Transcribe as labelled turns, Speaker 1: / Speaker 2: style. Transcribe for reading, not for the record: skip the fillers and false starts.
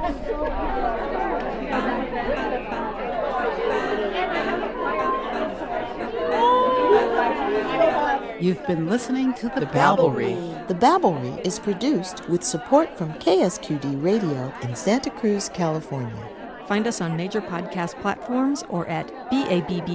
Speaker 1: You've been listening to The Babblery.
Speaker 2: The Babblery is produced with support from KSQD Radio in Santa Cruz, California.
Speaker 3: Find us on major podcast platforms or at BABB